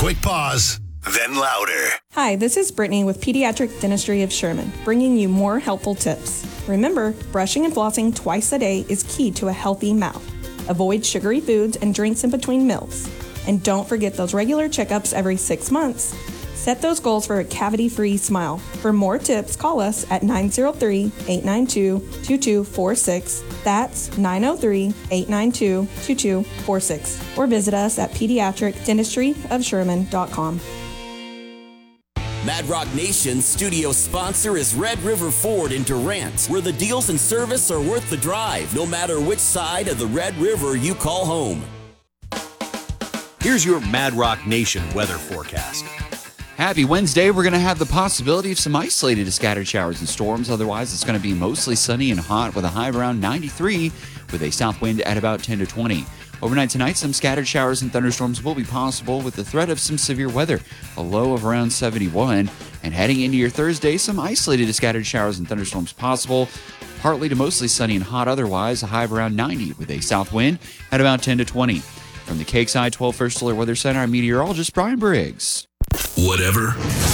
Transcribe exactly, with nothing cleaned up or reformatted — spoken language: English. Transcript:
quick pause, then louder. Hi, this is Brittany with Pediatric Dentistry of Sherman, bringing you more helpful tips. Remember, brushing and flossing twice a day is key to a healthy mouth. Avoid sugary foods and drinks in between meals. And don't forget those regular checkups every six months. Set those goals for a cavity-free smile. For more tips, call us at nine oh three, eight nine two, two two four six. That's nine oh three, eight nine two, two two four six. Or visit us at pediatric dentistry of sherman dot com. Mad Rock Nation's studio sponsor is Red River Ford in Durant, where the deals and service are worth the drive, no matter which side of the Red River you call home. Here's your Mad Rock Nation weather forecast. Happy Wednesday. We're going to have the possibility of some isolated scattered showers and storms. Otherwise, it's going to be mostly sunny and hot with a high of around ninety-three with a south wind at about ten to twenty. Overnight tonight, some scattered showers and thunderstorms will be possible with the threat of some severe weather, a low of around seventy-one. And heading into your Thursday, some isolated scattered showers and thunderstorms possible, partly to mostly sunny and hot otherwise, a high of around ninety with a south wind at about ten to twenty. From the Cakeside twelve First Solar Weather Center, I'm meteorologist Brian Briggs. Whatever